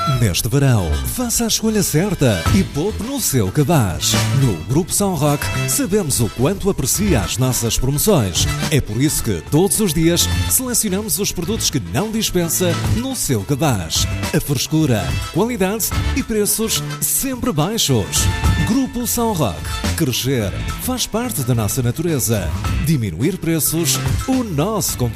Neste verão, faça a escolha certa e poupe no seu cabaz. No Grupo São Roque, sabemos o quanto aprecia as nossas promoções. É por isso que, todos os dias, selecionamos os produtos que não dispensa no seu cabaz. A frescura, qualidade e preços sempre baixos. Grupo São Roque. Crescer faz parte da nossa natureza. Diminuir preços, o nosso compromisso.